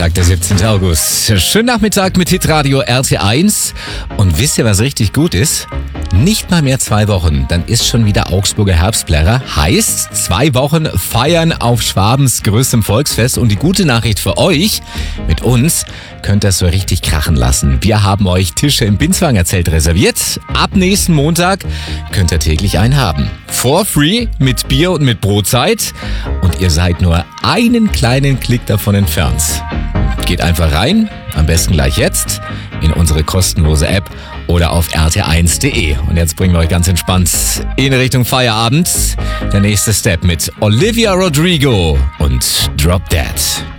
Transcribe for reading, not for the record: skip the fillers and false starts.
Freitag, der 17. August. Schönen Nachmittag mit Hitradio RT1. Und wisst ihr, was richtig gut ist? Nicht mal mehr 2 Wochen, dann ist schon wieder Augsburger Herbstplärrer. Heißt, 2 Wochen feiern auf Schwabens größtem Volksfest. Und die gute Nachricht für euch, mit uns könnt ihr es so richtig krachen lassen. Wir haben euch Tische im Binswanger Zelt reserviert. Ab nächsten Montag könnt ihr täglich einen haben. For free, mit Bier und mit Brotzeit. Und ihr seid nur einen kleinen Klick davon entfernt. Geht einfach rein, am besten gleich jetzt, in unsere kostenlose App oder auf rt1.de. Und jetzt bringen wir euch ganz entspannt in Richtung Feierabend. Der nächste Step mit Olivia Rodrigo und Drop Dead.